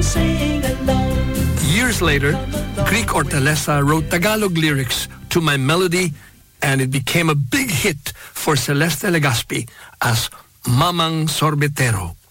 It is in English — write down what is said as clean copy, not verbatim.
Years later, Greek Ortalesa wrote Tagalog lyrics to my melody, and it became a big hit for Celeste Legazpi as Mamang Sorbetero.